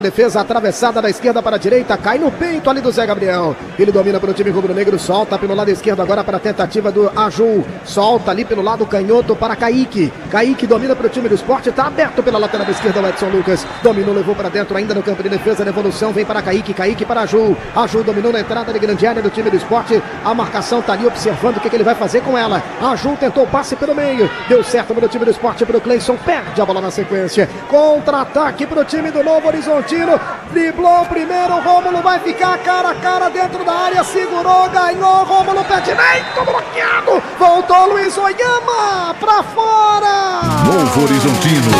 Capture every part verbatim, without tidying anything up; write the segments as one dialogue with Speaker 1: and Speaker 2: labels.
Speaker 1: Defesa atravessada da esquerda para a direita, cai no peito ali do Zé Gabriel. Ele domina para o time rubro-negro, solta pelo lado esquerdo agora para a tentativa do Aju. Solta ali pelo lado canhoto para Kaique. Kaique domina para o time do Sport, está aberto pela lateral esquerda o Edson Lucas. Dominou, levou para dentro ainda no campo de defesa, devolução, vem para Kaique, Kaique para Aju. Aju dominou na entrada de grande área do time do Sport. A marcação está ali observando o que, que ele vai fazer com ela. Aju tentou o passe pelo meio, deu certo para o time do Sport, para o Cleison, perde a bola na sequência. Contra-ataque para o time do Novo Horizonte. Driblou primeiro, o Rômulo vai ficar cara a cara dentro da área, segurou, ganhou, Rômulo pé direito, bloqueado, voltou Luiz Oyama pra fora.
Speaker 2: Novo Horizontino.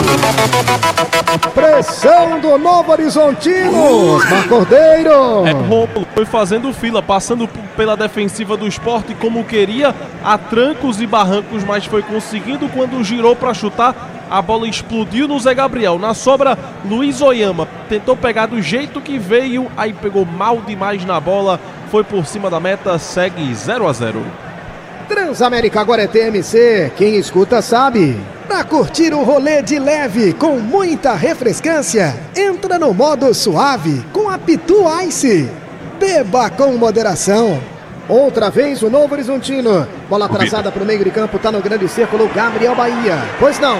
Speaker 1: Pressão do Novo Horizontino, Osmar Cordeiro.
Speaker 3: É, Rômulo foi fazendo fila, passando pela defensiva do Sport como queria, a trancos e barrancos, mas foi conseguindo quando girou para chutar. A bola explodiu no Zé Gabriel. Na sobra, Luiz Oyama tentou pegar do jeito que veio, aí pegou mal demais na bola, foi por cima da meta, segue zero a zero.
Speaker 1: Transamérica agora é T M C, quem escuta sabe. Pra curtir o rolê de leve com muita refrescância, entra no modo suave com a Pitu Ice. Beba com moderação. Outra vez o Novo Horizontino. Bola atrasada para o meio de campo, tá no grande círculo, Gabriel Bahia. Pois não.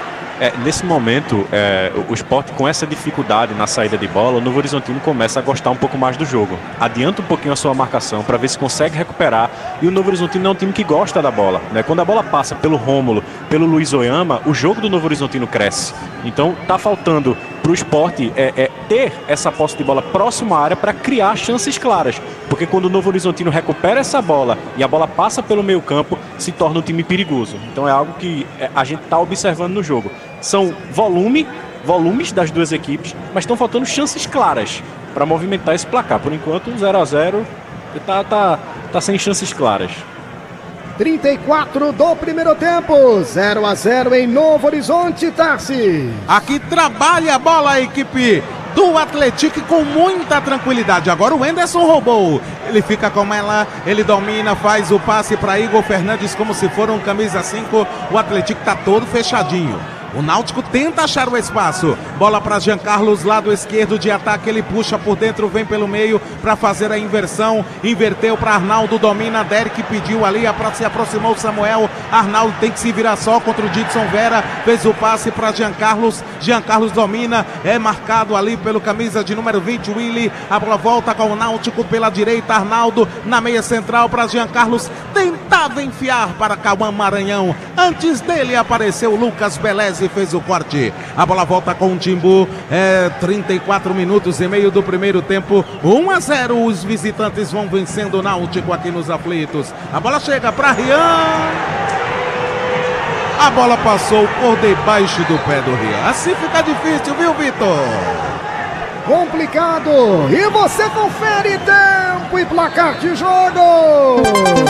Speaker 4: É, nesse momento, é, o Sport com essa dificuldade na saída de bola, o Novo Horizontino começa a gostar um pouco mais do jogo. Adianta um pouquinho a sua marcação para ver se consegue recuperar. E o Novo Horizontino é um time que gosta da bola, né? Quando a bola passa pelo Rômulo, pelo Luiz Oyama, o jogo do Novo Horizontino cresce. Então tá faltando para o Sport é, é ter essa posse de bola próxima à área para criar chances claras. Porque quando o Novo Horizontino recupera essa bola e a bola passa pelo meio campo, se torna um time perigoso. Então é algo que a gente está observando no jogo. São volume, volumes das duas equipes, mas estão faltando chances claras para movimentar esse placar. Por enquanto, zero a zero está tá, tá sem chances claras.
Speaker 1: trinta e quatro do primeiro tempo, zero a zero em Novo Horizonte, Tarsi.
Speaker 5: Aqui trabalha a bola a equipe do Atlético com muita tranquilidade. Agora o Enderson roubou. Ele fica com ela, ele domina, faz o passe para Igor Fernandes como se for um camisa cinco. O Atlético está todo fechadinho. O Náutico tenta achar o espaço. Bola para Jean Carlos, lado esquerdo de ataque. Ele puxa por dentro, vem pelo meio para fazer a inversão. Inverteu para Arnaldo, domina. Derek pediu ali, se aproximou Samuel. Arnaldo tem que se virar só contra o Didson Vera. Fez o passe para Jean Carlos. Jean Carlos domina. É marcado ali pelo camisa de número vinte, Willy. A bola volta com o Náutico pela direita. Arnaldo na meia central para Jean Carlos. Tentava enfiar para Cauã Maranhão. Antes dele apareceu Lucas Beleza e fez o corte. A bola volta com o Timbu. É trinta e quatro minutos e meio do primeiro tempo. um a zero. Os visitantes vão vencendo o Náutico aqui nos aflitos. A bola chega para Rian. A bola passou por debaixo do pé do Rian. Assim fica difícil, viu, Vitor?
Speaker 1: Complicado. E você confere tempo e placar de jogo.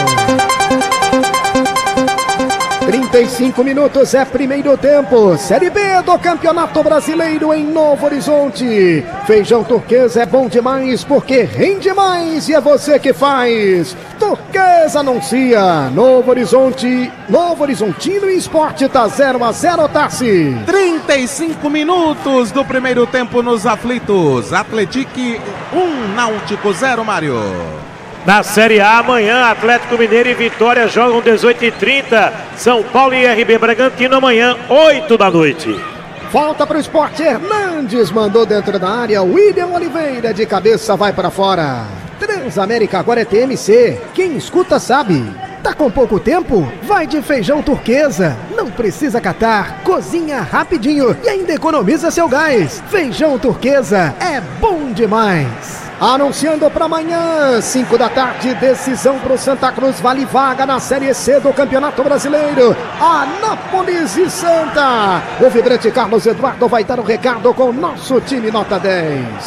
Speaker 1: trinta e cinco minutos é primeiro tempo. Série B do Campeonato Brasileiro em Novo Horizonte. Feijão Turquesa é bom demais porque rende mais e é você que faz. Turquesa anuncia. Novo Horizonte, Novo Horizontino e Sport tá zero a zero, Tassi.
Speaker 5: trinta e cinco minutos do primeiro tempo nos aflitos. Atlético um, Náutico zero, Mário.
Speaker 6: Na Série A, amanhã, Atlético Mineiro e Vitória jogam dezoito e trinta. São Paulo e R B Bragantino amanhã, oito da noite.
Speaker 1: Falta para o Sport. Hernandes mandou dentro da área. William Oliveira de cabeça vai para fora. Transamérica agora é T M C. Quem escuta sabe. Tá com pouco tempo? Vai de Feijão Turquesa. Não precisa catar, cozinha rapidinho e ainda economiza seu gás. Feijão Turquesa é bom demais. Anunciando para amanhã, cinco da tarde, decisão para o Santa Cruz, vale vaga na Série C do Campeonato Brasileiro. Anápolis e Santa. O vibrante Carlos Eduardo vai dar um recado com o nosso time nota dez.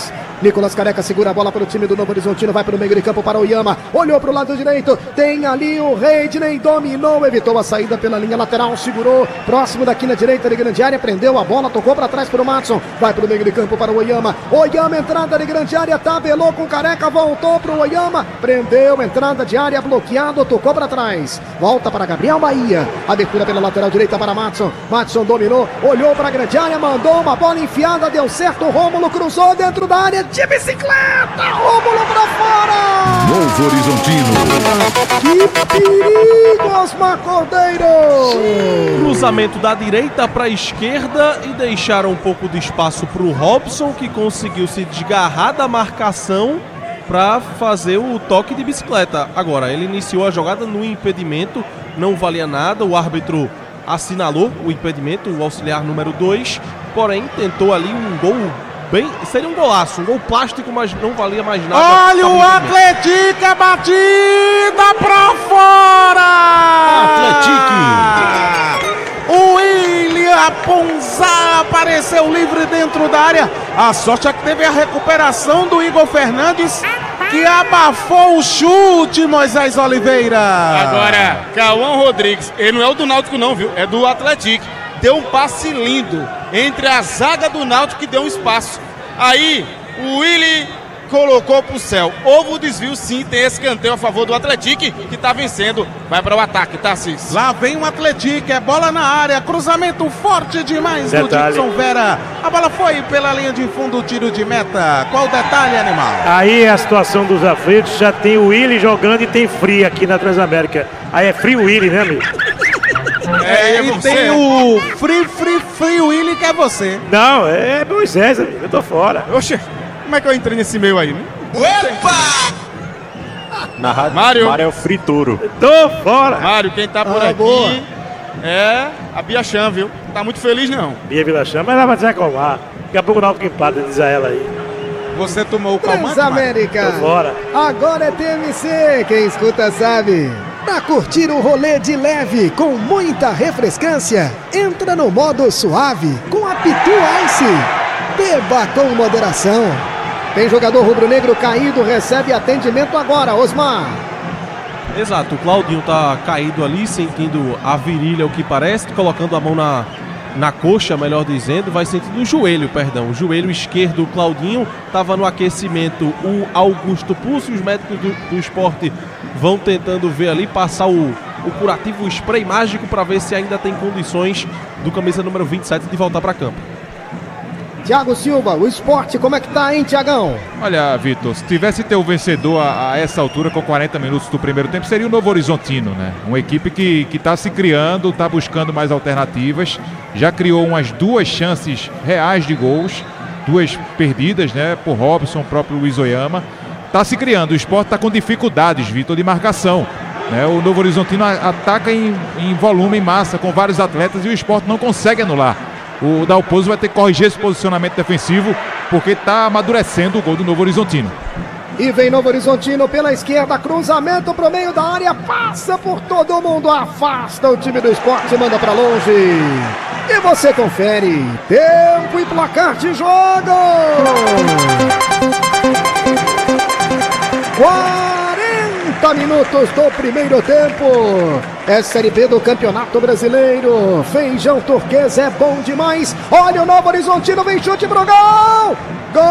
Speaker 1: Nicolas Careca segura a bola para o time do Novo Horizontino, vai para o meio de campo para o Oyama, olhou para o lado direito, tem ali o Reidney, dominou, evitou a saída pela linha lateral, segurou, próximo daqui na direita de grande área, prendeu a bola, tocou para trás para o Matson, vai para o meio de campo para o Oyama, Oyama entrada de grande área, tabelou com Careca, voltou para o Oyama, prendeu, entrada de área, bloqueado, tocou para trás, volta para Gabriel Bahia, abertura pela lateral direita para Matson, Matson dominou, olhou para a grande área, mandou uma bola enfiada, deu certo, Rômulo cruzou dentro da área de bicicleta, Rômulo para fora!
Speaker 2: Novo Horizontino.
Speaker 1: Que perigo, Osmar Cordeiro!
Speaker 3: Cruzamento da direita para a esquerda e deixaram um pouco de espaço para o Robson, que conseguiu se desgarrar da marcação para fazer o toque de bicicleta. Agora, ele iniciou a jogada no impedimento, não valia nada, o árbitro assinalou o impedimento, o auxiliar número dois, porém tentou ali um gol bem, seria um golaço, um gol plástico, mas não valia mais nada.
Speaker 5: Olha o Atlético, a batida pra fora!
Speaker 3: Atlético!
Speaker 5: O William Ponzá apareceu livre dentro da área. A sorte é que teve a recuperação do Igor Fernandes, que abafou o chute, Moisés Oliveira.
Speaker 7: Agora, Cauã Rodrigues, ele não é o do Náutico não, viu? É do Atlético. Deu um passe lindo entre a zaga do Náutico, que deu um espaço. Aí, o Willi colocou pro céu. Houve o desvio, sim, tem escanteio a favor do Atlético, que tá vencendo. Vai para o ataque, tá, Cis?
Speaker 5: Lá vem o Atlético, é bola na área, cruzamento forte demais do
Speaker 6: Detalhe.
Speaker 5: Dixon Vera. A bola foi pela linha de fundo, tiro de meta. Qual o detalhe, animal?
Speaker 6: Aí é a situação dos aflitos, já tem o Willi jogando e tem Free aqui na Transamérica. Aí é Free Willi, né, amigo?
Speaker 5: É,
Speaker 7: é
Speaker 5: e
Speaker 7: você.
Speaker 5: tem o Free Free Free Willy, que é você.
Speaker 6: Não, é Moisés, amigo, eu tô fora.
Speaker 7: Oxe, como é que eu entrei nesse meio aí, né?
Speaker 4: Na rádio,
Speaker 7: Mário.
Speaker 4: Mário é o Frituro.
Speaker 6: Tô fora.
Speaker 7: Mário, quem tá por
Speaker 1: Ah,
Speaker 7: aqui
Speaker 1: boa.
Speaker 7: é a Bia Chan, viu? Tá muito feliz, não.
Speaker 6: Bia Vila Chama, mas ela vai se acalmar. Daqui a pouco o Náutico empata, diz a ela aí.
Speaker 5: Você tomou o calmante, Mário?
Speaker 1: Transamérica.
Speaker 6: Tô fora.
Speaker 1: Agora é T M C, quem escuta sabe. Pra curtir o rolê de leve com muita refrescância, entra no modo suave com a Pitu Ice. Beba com moderação. Tem jogador rubro-negro caído, recebe atendimento agora, Osmar.
Speaker 3: Exato, o Claudinho tá caído ali, sentindo a virilha, o que parece, colocando a mão na, na coxa, melhor dizendo, vai sentindo o joelho, perdão, o joelho esquerdo. O Claudinho estava no aquecimento, o Augusto Pulso, os médicos do, do esporte vão tentando ver ali, passar o, o curativo, o spray mágico para ver se ainda tem condições do camisa número vinte e sete de voltar para campo.
Speaker 1: Thiago Silva, o esporte, como é que tá, hein, Thiagão?
Speaker 8: Olha, Vitor, se tivesse ter o vencedor a, a essa altura com quarenta minutos do primeiro tempo, seria o Novo Horizontino, né? Uma equipe que está se criando, está buscando mais alternativas, já criou umas duas chances reais de gols, duas perdidas, né, por Robson, o próprio Luiz Oyama. Está se criando, o esporte está com dificuldades, Vitor, de marcação, né? O Novo Horizontino a, ataca em, em volume, em massa, com vários atletas, e o esporte não consegue anular. O Dalpozo vai ter que corrigir esse posicionamento defensivo, porque está amadurecendo o gol do Novo Horizontino.
Speaker 1: E vem Novo Horizontino pela esquerda, cruzamento pro meio da área, passa por todo mundo, afasta o time do esporte, manda pra longe. E você confere, tempo e placar de jogo. quarenta minutos do primeiro tempo. É Série B do Campeonato Brasileiro. Feijão turquesa é bom demais. Olha o Novo Horizontino, vem chute pro gol. Gol!